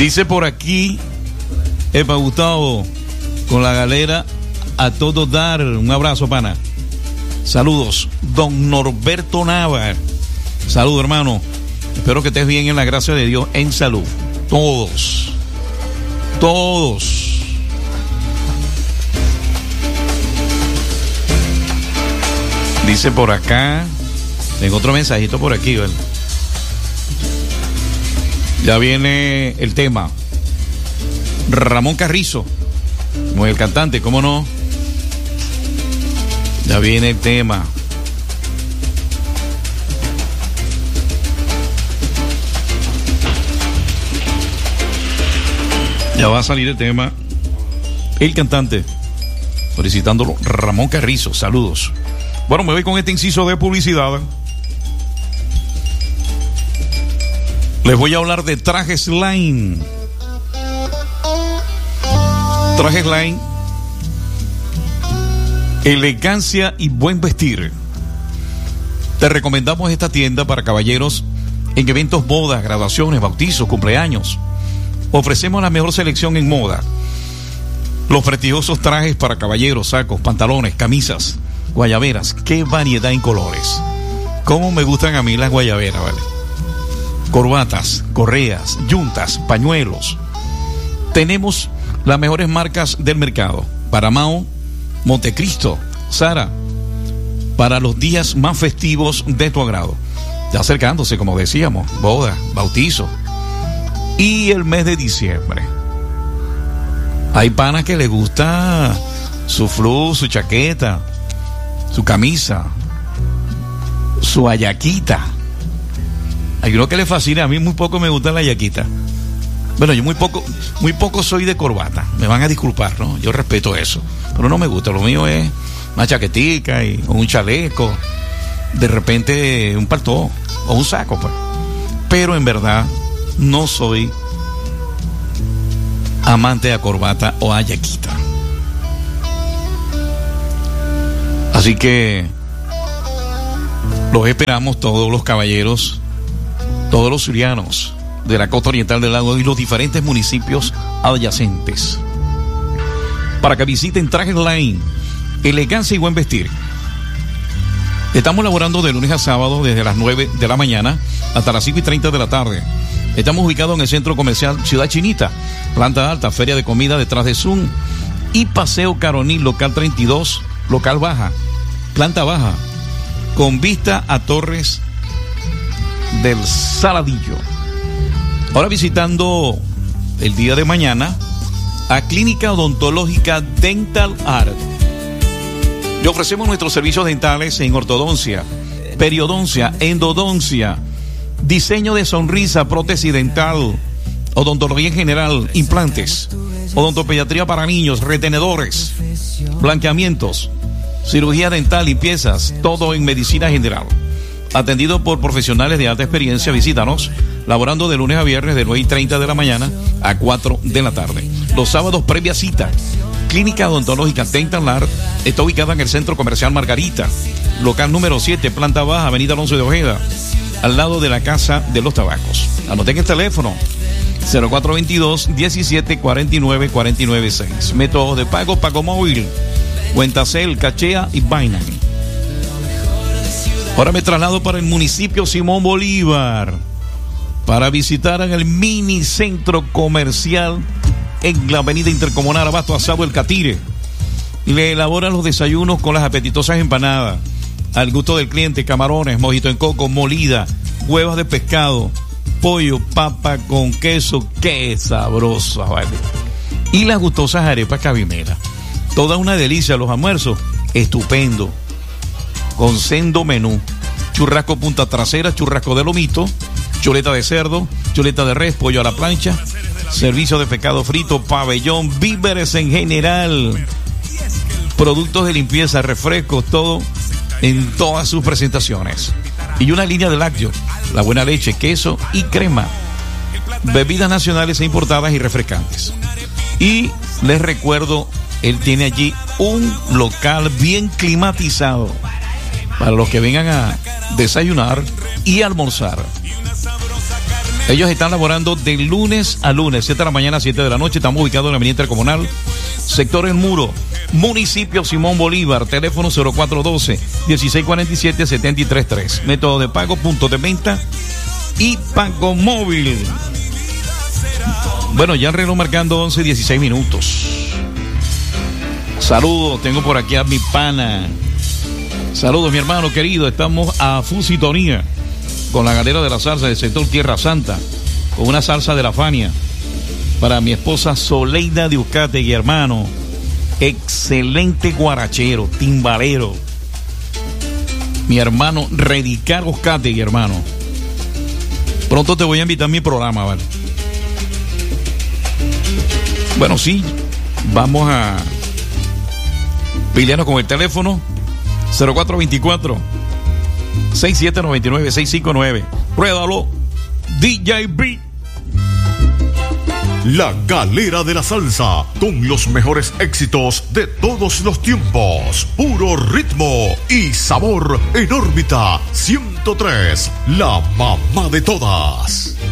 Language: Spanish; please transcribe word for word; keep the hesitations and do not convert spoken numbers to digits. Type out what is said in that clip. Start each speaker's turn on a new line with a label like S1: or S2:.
S1: Dice por aquí, Epa Gustavo, con la galera a todos dar. Un abrazo, pana. Saludos, don Norberto Nava. Saludos, hermano. Espero que estés bien en la gracia de Dios, en salud. Todos. Todos. Dice por acá. Tengo otro mensajito por aquí, ¿verdad? Ya viene el tema. Ramón Carrizo, como el cantante, ¿cómo no? Ya viene el tema. Ya va a salir el tema. El cantante, solicitándolo, Ramón Carrizo. Saludos. Bueno, me voy con este inciso de publicidad. Les voy a hablar de Trajes Line. Trajes Line, elegancia y buen vestir. Te recomendamos esta tienda para caballeros en eventos, bodas, graduaciones, bautizos, cumpleaños. Ofrecemos la mejor selección en moda. Los prestigiosos trajes para caballeros, sacos, pantalones, camisas, guayaberas. Qué variedad en colores. Cómo me gustan a mí las guayaberas, ¿vale? Corbatas, correas, yuntas, pañuelos. Tenemos las mejores marcas del mercado. Paramount, Montecristo, Zara. Para los días más festivos de tu agrado. Ya acercándose, como decíamos, boda, bautizo. Y el mes de diciembre. Hay panas que les gusta su flu, su chaqueta, su camisa, su hallaquita. Hay uno que le fascina. A mí muy poco me gusta la hallaquita. Bueno, yo muy poco, muy poco soy de corbata. Me van a disculpar, ¿no? Yo respeto eso. Pero no me gusta. Lo mío es una chaquetica y con un chaleco. De repente un paltó o un saco, pues. Pero en verdad no soy amante de corbata o hallaquita. Así que los esperamos, todos los caballeros, todos los zulianos de la costa oriental del lago y los diferentes municipios adyacentes, para que visiten Trajes Line, elegancia y buen vestir. Estamos laborando de lunes a sábado desde las nueve de la mañana hasta las cinco y treinta de la tarde. Estamos ubicados en el centro comercial Ciudad Chinita, planta alta, feria de comida detrás de Zoom y Paseo Caronil, local treinta y dos, local baja, planta baja, con vista a Torres del Saladillo. Ahora visitando el día de mañana a Clínica Odontológica Dental Art. Le ofrecemos nuestros servicios dentales en ortodoncia, periodoncia, endodoncia, diseño de sonrisa, prótesis dental, odontología en general, implantes, odontopediatría para niños, retenedores, blanqueamientos, cirugía dental, limpiezas, todo en medicina general. Atendido por profesionales de alta experiencia. Visítanos, laborando de lunes a viernes de nueve y treinta de la mañana a cuatro de la tarde. Los sábados previa cita. Clínica Odontológica Dental Art está ubicada en el Centro Comercial Margarita, local número siete, planta baja, avenida Alonso de Ojeda, al lado de la Casa de los Tabacos. Anoten el teléfono cero cuatro veintidós, diecisiete cuarenta y nueve, cuarenta y nueve seis. Métodos de pago: Pago Móvil, Cuentacel, Cachea y Binance. Ahora me traslado para el municipio Simón Bolívar para visitar en el mini centro comercial en la avenida Intercomunal Abasto Asado El Catire. Le elaboran los desayunos con las apetitosas empanadas al gusto del cliente: camarones, mojito en coco, molida, huevas de pescado, pollo, papa con queso. ¡Qué sabrosa, vale! Y las gustosas arepas cabimeras. Toda una delicia. Los almuerzos, estupendo, con sendo menú: churrasco punta trasera, churrasco de lomito, chuleta de cerdo, chuleta de res, pollo a la plancha, servicio de pescado frito, pabellón, víveres en general, productos de limpieza, refrescos, todo en todas sus presentaciones. Y una línea de lácteos, la buena leche, queso y crema, bebidas nacionales e importadas y refrescantes. Y les recuerdo, él tiene allí un local bien climatizado para los que vengan a desayunar y almorzar. Ellos están laborando de lunes a lunes, siete de la mañana a siete de la noche. Estamos ubicados en la avenida Intercomunal, sector El Muro, municipio Simón Bolívar. Teléfono cero cuatro uno dos, dieciséis cuarenta y siete, setenta y tres tres. Método de pago, puntos de venta y pago móvil. Bueno, ya el reloj marcando once y dieciséis minutos. Saludos, tengo por aquí a mi pana. Saludos, mi hermano querido. Estamos a Fusitonía con la galera de la salsa del sector Tierra Santa, con una salsa de la Fania para mi esposa Soleida de Uzcategui, hermano. Excelente guarachero, timbalero. Mi hermano Redicar Uzcategui, hermano. Pronto te voy a invitar a mi programa, ¿vale? Bueno, sí, vamos a pelearnos con el teléfono cero cuatro dos cuatro, seis siete nueve nueve, seis cinco nueve. Ruédalo, D J B.
S2: La Galera de la Salsa, con los mejores éxitos de todos los tiempos. Puro ritmo y sabor en órbita ciento tres, la mamá de todas.